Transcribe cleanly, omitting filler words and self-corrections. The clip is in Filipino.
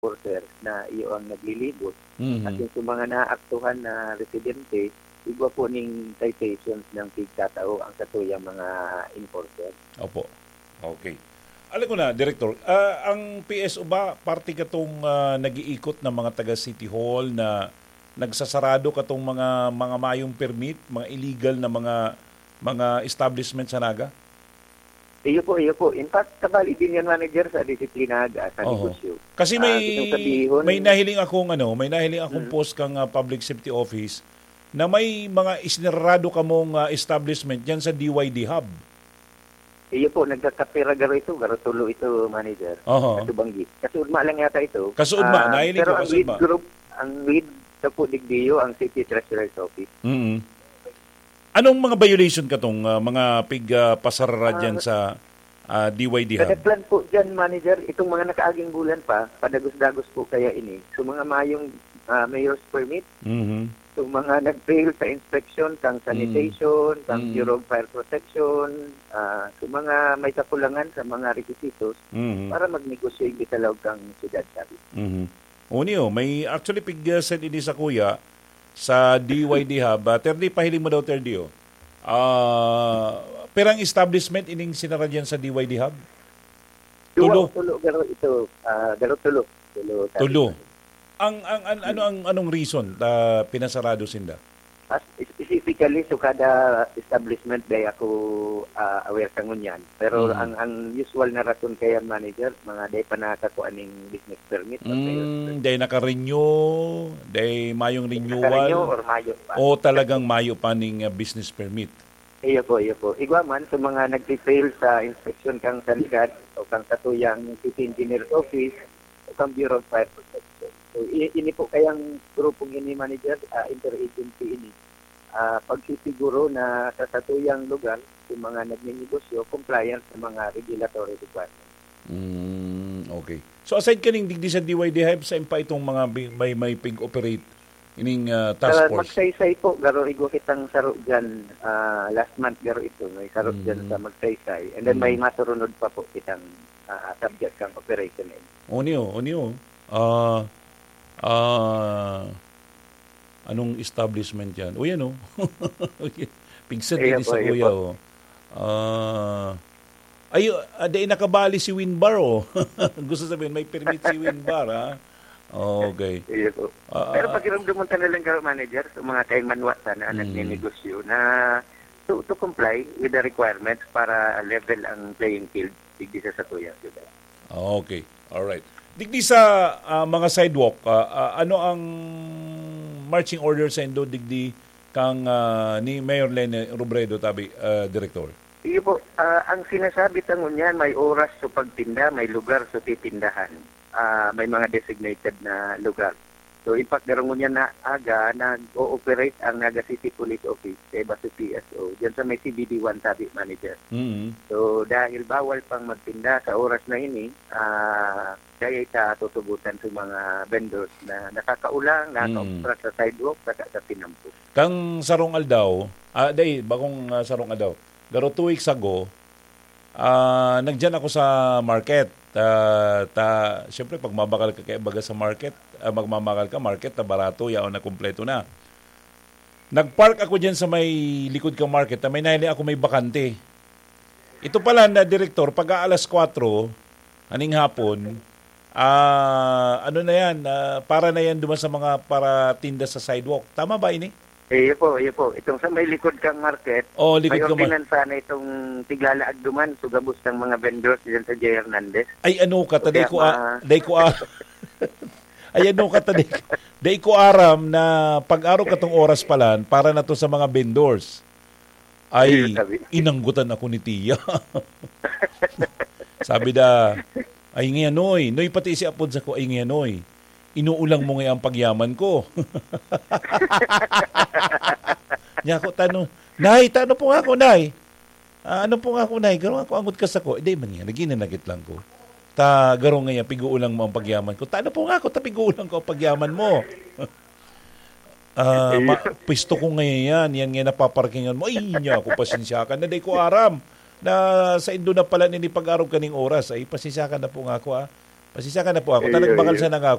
porter na iyon naglilibot. At Mhm. yung mga naaktuhan na residente, igwa po ning citations ng tigtatao ang katuyang mga enforcer. Opo. Okay. Alam ko na, Director, ang PSO ba, parte ka itong nag-iikot ng mga taga City Hall na nagsasarado ka itong mga mayong permit, mga illegal na mga establishment sa Naga? Iyo po. In fact, kabali din yan manager sa disiplinaga sa Oo. negosyo. Kasi Itong sabihon, may nahiling akong post kang Public Safety Office na may mga isinarado ka mong establishment yan sa DYD Hub. iyo po, nagkakapira garo ito, garo tulo ito manager. Oo. Katubanggi. Kasuudma lang yata ito. Kasuudma, nahiling pero ko, ang kasuudma. lead group, ang lead sa po digdiyo, ang City Treasurer's Office. Mm. Anong mga violation ka tong mga pasarara dyan sa DYD Hub? Kadaglan po dyan, manager, itong mga nakaaging bulan pa, padagos-dagos po kaya ini. So mga mayong mayor's permit, Mhm. so mga nag-fail sa inspection, kang sanitation, kang Bureau of Fire Protection, so mga may kakulangan sa mga requisitos Mhm. para magnegosyo yung bitalawag kang siyudad, sabi. Mhm. Uniyo, may actually send ini sa kuya sa DYD Hub. Terdi, pahiling mo daw, Terdi. Perang establishment ining sinara dyan sa DYD Hub? Tulo. Tulo, garo ito, garo tulo. Sabi. Tulo. Anong reason pinasarado sinda? Specifically, so kada establishment day ako aware sa ngunyan. Pero ang usual na rason kaya manager, mga day pa nakakuha ng business permit. Day naka-renew, day mayong renewal, Naka-renew or mayo pa. o talagang mayo pa ng business permit? Iyo po. Igwa man, sa mga nag-fail sa inspection kang sanigad o kang katuyang City Engineer's Office o kang Bureau of Fire Protection. So, ini po kayang grupong ini manager, interagency ini. Pagsisiguro na sa satuyang lugar, yung mga nagninegosyo, compliant sa mga regulatory requirements. Okay. So aside kaning digdi sa DYD Hub, sa impa itong mga may pig-operate ining task force? Magsaysay po, garo igo kitang saro dyan, last month garo ito, may saro dyan sa Magsaysay. And then may masurunod pa po kitang subject kang operation. Uniyo. Anong establishment yan? O yan o. Pigsan din sa kuya o. Day nakabali si Winbar o. Gusto sabihin, may permit si Winbar ha. Okay. Pero pakiramdam mo na lang manager sa mga kayong manwata na nagninegosyo na to comply with the requirements para level ang playing field digdi sa tuyang siyudad. Okay. Alright. Digdi sa mga sidewalk, ano ang marching order sa Indo digdi kang ni Mayor Lene Robredo, tabi, Director? Iyo po, ang sinasabi tangon niyan, may oras sa pagtinda, may lugar sa titindahan. May mga designated na lugar. So, in fact, darong niya na aga nag-ooperate ang Naga City Police Office sa iba sa PSO. Diyan sa may CBD-1 tabi manager. So, dahil bawal pang magtinda sa oras na ini, kaya tutubutan sa mga vendors na nakakaulang, nakaka-obstruct sa sidewalk, saka sa tinampo. Kang sarong aldaw, bagong sarong aldaw, garo 2 weeks ago, nagdyan ako sa market. Siyempre, pag mabakal ka kaya baga sa market, magmamakal ka, market na barato, yaon na kumpleto na. Nagpark ako dyan sa may likod kang market, may nahili ako may bakante. Ito pala na, Director, pag alas 4, aning hapon, ano na yan, para na yan duman sa mga para tinda sa sidewalk. Tama ba ini? Iyo po. Itong sa may likod kang market, likod may ordinansa na itong tiglala agduman, sugabos ng mga vendors dyan sa J. Hernandez. Ay, ano ka, taday ko day ko aram na pag-araw katong oras palan para na to sa mga vendors. Ay, inanggutan ako ni Tia. Sabi da, ay ngayon, noy, pati si apod sa ko, ay ngayon, noy. Inuulang mo ngayon ang pagyaman ko. Niya ako tanong, Nay, tanong po nga ako, Nay. Ano po nga ako, Nay? Garong ako angot ka sa ko. Hindi man yan, naginanagit lang ko. Garong ngayon, piguulang mo ang pagyaman ko. Tanong po nga ako, piguulang ko ang pagyaman mo. Pisto ko ngayon yan nga napaparkingan mo. Ay, niya ako, pasensyakan. Naday ko aram na sa Indo na pala nini pag-araw kaning oras. Ay, pasensyakan na po nga ako, Pasensyakan na po ako. Talagang bakal sa nga